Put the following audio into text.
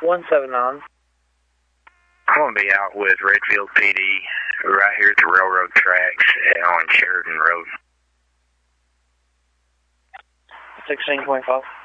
179. I'm going to be out with Redfield PD right here at the railroad tracks on Sheridan Road. 1625.